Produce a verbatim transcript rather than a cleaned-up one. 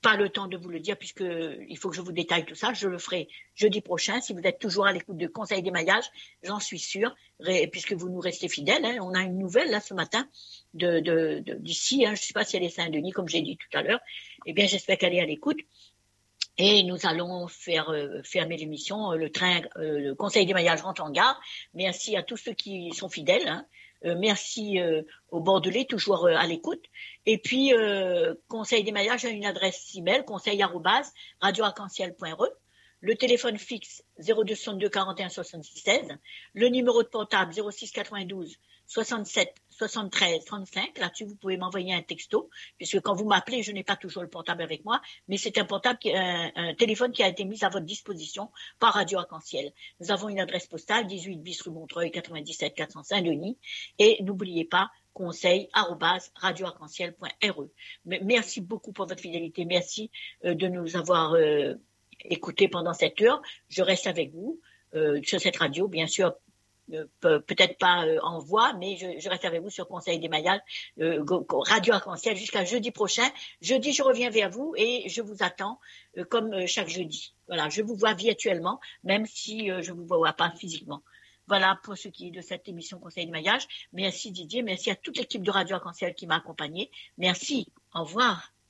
pas le temps de vous le dire puisque il faut que je vous détaille tout ça. Je le ferai jeudi prochain. Si vous êtes toujours à l'écoute de Conseil d'émaillage, j'en suis sûre, puisque vous nous restez fidèles. Hein. On a une nouvelle là ce matin de, de, de d'ici. Hein. Je ne sais pas si elle est Saint-Denis, comme j'ai dit tout à l'heure. Eh bien, j'espère qu'elle est à l'écoute. Et nous allons faire euh, fermer l'émission. Le train, euh, le Conseil d'émaillage rentre en gare. Merci à tous ceux qui sont fidèles. Hein. Euh, merci euh, au Bordelais, toujours euh, à l'écoute. Et puis, euh, Conseil d'émaillage a une adresse email, conseil arobase radio arc en ciel point r e. Le téléphone fixe zéro deux soixante-deux quarante et un soixante-six seize. Le numéro de portable zéro six quatre-vingt-douze soixante-sept soixante-treize trente-cinq. Là-dessus, vous pouvez m'envoyer un texto, puisque quand vous m'appelez, je n'ai pas toujours le portable avec moi, mais c'est un portable, qui, un, un téléphone qui a été mis à votre disposition par Radio Arc-en-Ciel. Nous avons une adresse postale, dix-huit bis rue Montreuil, quatre-vingt-dix-sept quatre cents Saint-Denis. Et n'oubliez pas, conseil arobase radio arc en ciel point r e. Merci beaucoup pour votre fidélité. Merci euh, de nous avoir euh, écoutés pendant cette heure. Je reste avec vous euh, sur cette radio, bien sûr. Euh, peut-être pas euh, en voix, mais je, je reste avec vous sur Conseil d'émaillage, euh, Radio Arc-en-Ciel jusqu'à jeudi prochain. Jeudi, je reviens vers vous et je vous attends euh, comme euh, chaque jeudi. Voilà, je vous vois virtuellement, même si euh, je vous vois pas physiquement. Voilà pour ce qui est de cette émission Conseil d'émaillage. Merci Didier, merci à toute l'équipe de Radio Arc-en-Ciel qui m'a accompagné. Merci, au revoir.